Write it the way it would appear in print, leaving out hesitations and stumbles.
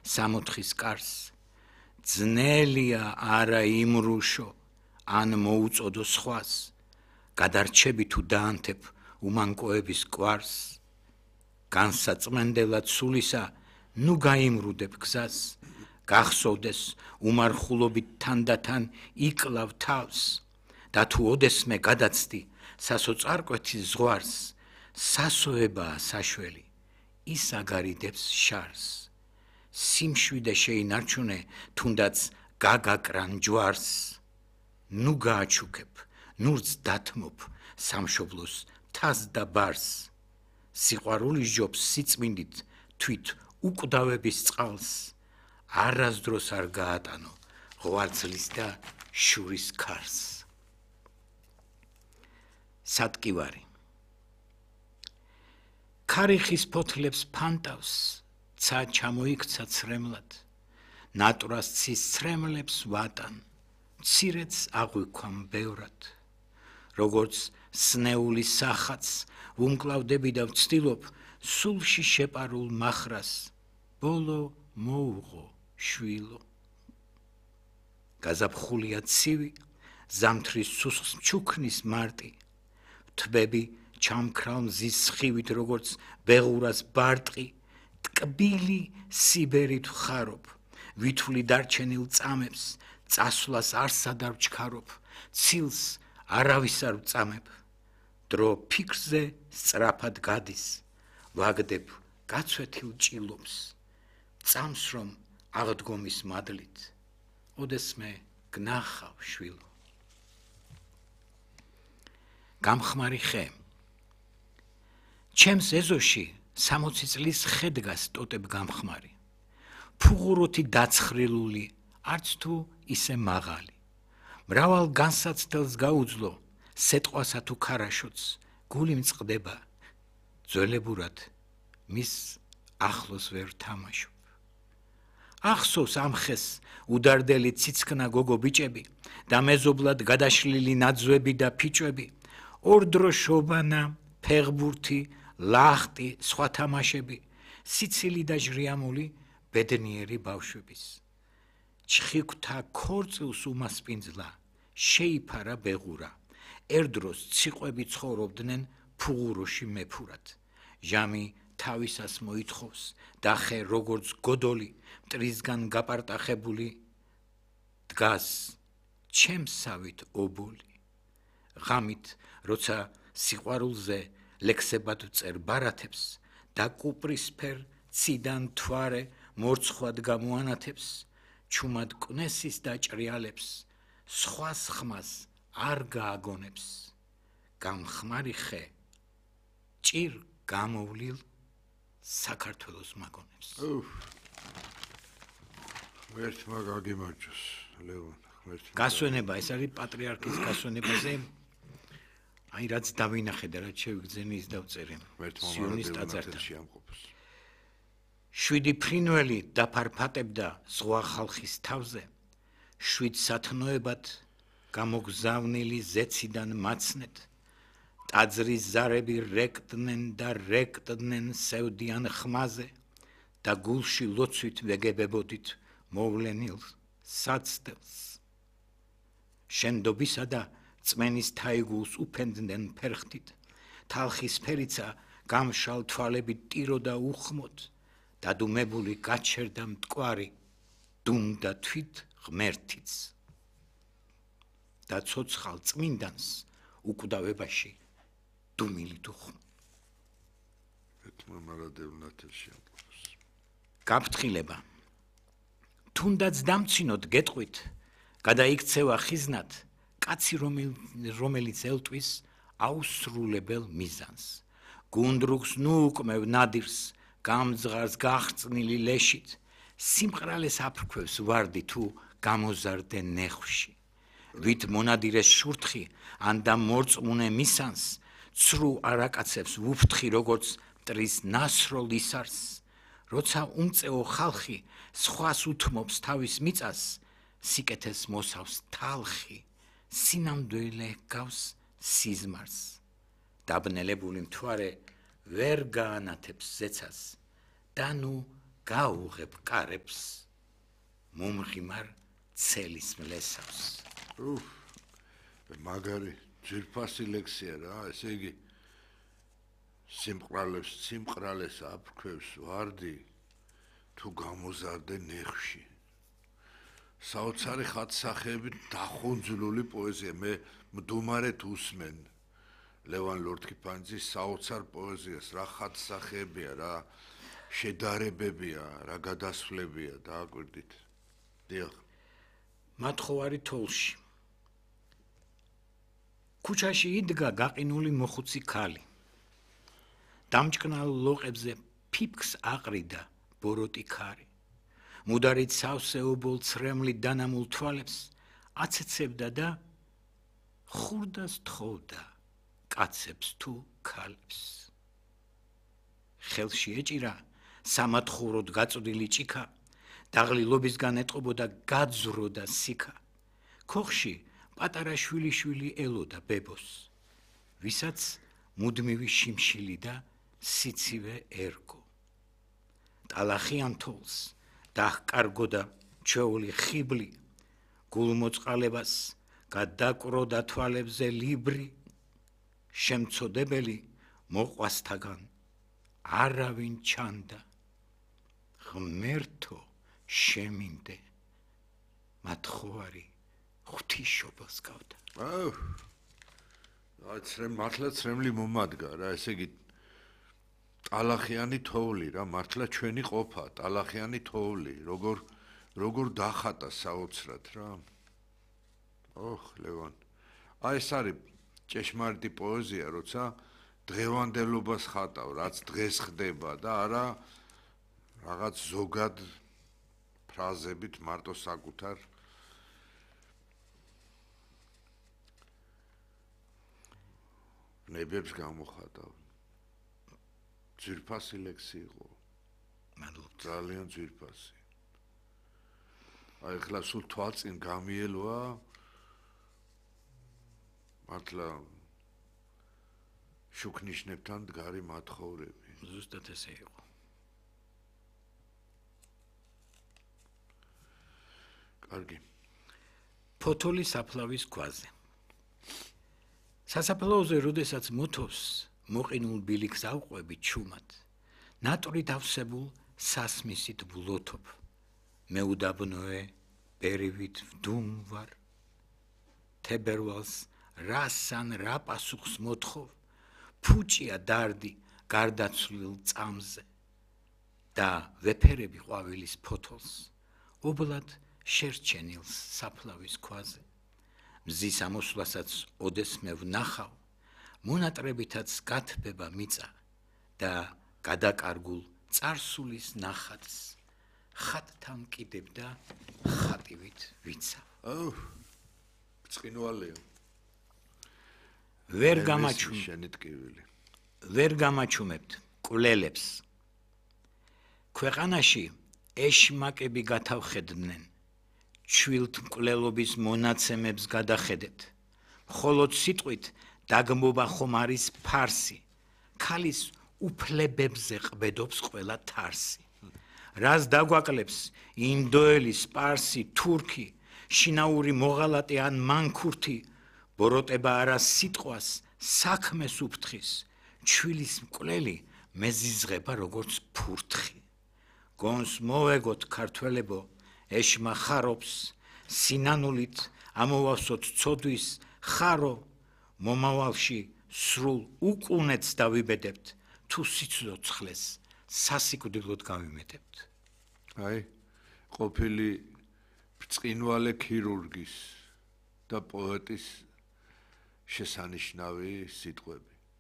სამოთხის კარს ძნელია არა იმრუშო ან მოუწოდო სხვას გადარჩები თუ დაანთებ უმანკოების კვარს განსაწმენდელად სულისა ნუ გაიმრუდებ გზას გახსოვდეს უმარხულობით თანდათან იკლავ თავს და თუ ოდესმე გადაცდი სასოწარკვეთის ზღვარს სასოებაა საშველი ის აგარიდებს შარს სიმშვიდე შეინარჩუნე თუნდაც გაგაკრან ჯვარს ნუ გააჩუქებ ნურც დათმობ სამშობლოს თას და ბარს სიყვარული ჯობს სიწმინდით თვით უკვდავების წყალს არასდროს არ გაატანო ღვაწლის და შურის ქარს სატკივარი ქარიხის ფოთლებს ფანტავს ცა ჩამოიქცა ცრემლად ნატურას ცის ცრემლებს ვატან მცირეც აღვიქვამ ბევრად როგორც სნეული სახაც ვუმკლავდები და ვცდილობ სულში შეპარულ მახრას ბოლო მოუღო შვილო გაზაფხულია ცივი ზამთრის სუსხს მჩუქნის მარტი თბები ჩამქრალ მზის სხივით როგორც ბეღურას ბარტყი ტკბილი სიბერით ვხარობ ვითვლი დარჩენილ წამებს წასვლას არსად არ ვჩქარობ ცილს არავის არ ვწამებ დრო ფიქრზე სწრაფად გადის ვაგდებ გაცვეთილ ჭილობს წამს რომ აღდგომის მადლით ოდესმე გნახავ შვილო გამხმარი ხე ჩემს ეზოში 60 წლის ხე დგას ტოტებ გამხმარი ფუღუროთი დაცხრილული არც თუ ისე მაღალი მრავალ განსაცდელს გაუძლო სეტყვასა თუ ქარაშოც გული მწყდება ძველებურად მის ახლოს ვერ თამაშობ ახსოვს ამ ხეს უდარდელი ციცქნა გოგო ბიჭები და მეზობლად გადაშლილი ნაძვები და ფიჭვები ორდრო შობანა ფეხბურთი ლახტი სხვა თამაშები სიცილი და ჟრიამული ბედნიერი ბავშვების ჩხიკვთა ქორწილს უმასპინძლა შეიფარა ბეღურა ერდროს ციყვები ცხოვრობდნენ ფუღუროში მეფურად ჟამი თავისას მოითხოვს და ხე როგორც გოდოლი მტრისგან გაპარტახებული დგას ჩემსავით ობოლი ღამით როცა სიყვარულზე ლექსებად წერ ბარათებს და კუპრისფერ ციდან თვარე მორცხვად გამოანათებს ჩუმად კვნესის და ჭრიალებს სხვას ხმას არ გააგონებს გამხმარი ხე ჭირ გამოვლილ საქართველოს მაგონებს ღმერთმა გაგიმარჯოს ლევონ გასვენება ეს არის პატრიარქის გასვენებაზე აი რაც დავინახე და რაც შევიგზენი ის დავწერე სიონის ტაძართან შვიდი ფრინველი დაფარფატებდა ზღვა ხალხის თავზე შვიდ სათნოებად გამოგზავნილი ზეციდან მაცნეთ ტაძრის ზარები რეკდნენ და რეკდნენ სევდიან ხმაზე და გულში ლოცვით ვეგებებოდით მოვლენილ საცდელს შენდობისა და წმენის თაიგულს უფენდნენ ფერხთით თალხის ფერიცა გამშალ თვალებით ტიროდა უხმოდ დადუმებული გაჩერდა მტკვარი დუმდა თვით ღმერთიც და ცოცხალ წმინდანს უკვდავებაში დუმილი თუხმო გაფრთხილება თუნდაც დამცინოთ გეტყვით გადაიქცევა ხიზნად კაცი რომელიც ელტვის აუსრულებელ მიზანს გუნდრუგს ნუ უკმევ ნადირს გამძღარს გახწნილი ლეშით სიმყრალეს აფრქვევს ვარდი თუ გამოზარდე ნეხვში ვით მონადირეს შურთხი ან და მორწმუნე მისანს ცრუ არაკაცებს ვუფთხი როგორც მტრის ნასროლ ისარს როცა უმწეო ხალხი სხვას უთმობს თავის მიწას სიკეთეს მოსავს თალხი სინამდვილე გავს სიზმარს დაბნელებული მთვარე ვერ გაანათებს ზეცას და ნუ გაუღებ კარებს მომღიმარ ცელის მლესავს. მაგარი ძვირფასი ლექსია რა, ესე იგი სიმყრალეს აფრქვევს ვარდი თუ გამოზარდე ნეხში. საოცარი ხატსახეებით დახუნძლული პოეზია, მე მდუმარეთ უსმენ ლევან ლორთქიფანიძის საოცარ პოეზიას, რა ხატსახეებია, რა შედარებებია, რა გადასვლებია, დააკვირდით. დიახ. მათხოვარი თოლში. ქუჩაში იდგა გაყინული მოხუცი ქალი. დამჭკნალ ლოყებზე ფიფქს აყრიდა ბოროტი ქარი. მუდარით სავსეობოლ ცრემლით დანამულ თვალებს აცეცებდა და ხურდას თხოვდა კაცებს თუ ქალებს. ხელში ეჭირა სამათხოვროდ გაწოდილი ჭიქა, დაღლილობისგან ეტყობოდა გაძრო და სიქა. ქოხში პატარა შვილი ელოდა ბებოს, ვისაც მუდმივი შიმშილი და სიცივე ერგო. ტალახიან თოლს დაჰკარგოდა ჩვეული ხიბლი, გულმოწყალებას გადაკროდა თვალებზე ლიბრი, შემცოდებელი მოყვასთაგან არავინ ჩანდა. ღმერთო შემინდე, მათხოვარი ღვთისმშობელს გავდა. მართლა ცრემლი მომადგა რა, ესე იგი ტალახიანი თოვლი რა, მართლა ჩვენი ყოფა, ტალახიანი თოვლი, როგორ დახატა საოცრად რა. ლევან. ეს არის ჭეშმარიტი პოეზია, როცა დღევანდელობას ხატავ, რაც დღეს ხდება და არა რაღაც ზოგად ფრაზებით მარტო საკუთარ ნებებს გამოხატავ. ძვირფასი ლექსი იყო. მადლობთ. ძალიან ძვირფასი. აი ხლა სულ თვალწინ გამიელვა მართლა შუქნიშნებთან დგარი მათხოვრები. ზუსტად ესე იყო. კარგი. ფოთოლი საფლავის ქვაზე. სასაფლაოზე როდესაც მოთოვს მოყინულ ბილიქს ავყვები ჩუმად, ნატრით ავსებულ სასმისით ვლოთობ. მე უდაბნოე პერივით ვდუმ ვარ. თებერვალს რასან რა პასუხს მოთხოვ, ფუჭია დარდი გარდაცვლილ წამზე და ვეფერები ყვავილის ფოთოლს, ობლად შერჩენილს საფლავის ქვაზე. მზის ამოსვლასაც ოდეს მე ვნახავ, მონატრებითაც გათბება მიწა და გადაკარგულ წარსულის ნახატს ხატთან კიდებ და ხატივით ვიცავ. ბრწყინვალეა. ვერ გამაჩუმებთ კვლელებს. ქვეყანაში ეშმაკები გათავხედდნენ, ჩვილთ მკვლელობის მონაცემებს გადახედეთ. მხოლოდ სიტყვით დაგმობა ხომ არის ფარსი, ქალის უფლებებზე ყბედობს ყველა თარსი. რას დაგვაკლებს ინდოელი, სპარსი, თურქი, შინაური მოღალატე ან მანქურთი, ბოროტება არა სიტყვას, საქმეს უფრთხის, ჩვილის მკვლელი მეზიზღება როგორც ფურთხი. გონს მოვეგოთ ქართველებო, ეშმა ხარობს, სინანულით ამოვავსოთ ცოდვის ხარო, მომავალში სრულ უკუნეთს დავიბედებთ, თუ სიცოცხლეს სასიკვდილოდ გავიმეტებთ. აი, ყოფილი ბრწყინვალე ქირურგის და პოეტის შესანიშნავი სიტყვები.